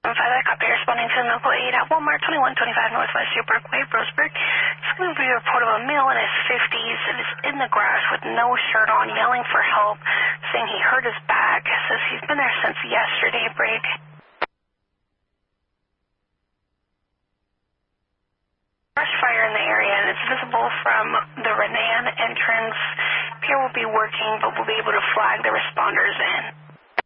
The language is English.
I copy responding to local 8 at Walmart, 2125 Northwest New Parkway, Roseburg. It's going to be a report of a male in his 50s that is in the grass with no shirt on, yelling for help, saying he hurt his back. Says he's been there since yesterday break. Brush fire in the area, and it's visible from the Renan entrance. Here we'll be working, but we'll be able to flag the responders in.